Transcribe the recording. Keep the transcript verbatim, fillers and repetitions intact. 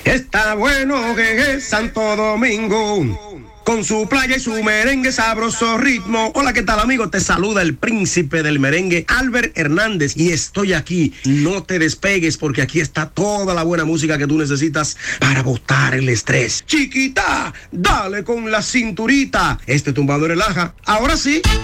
Está bueno que es Santo Domingo, con su playa y su merengue sabroso ritmo. Hola, ¿qué tal, amigo? Te saluda el príncipe del merengue, Albert Hernández, y estoy aquí. No te despegues porque aquí está toda la buena música que tú necesitas para botar el estrés. Chiquita, dale con la cinturita. Este tumbado relaja. Ahora sí.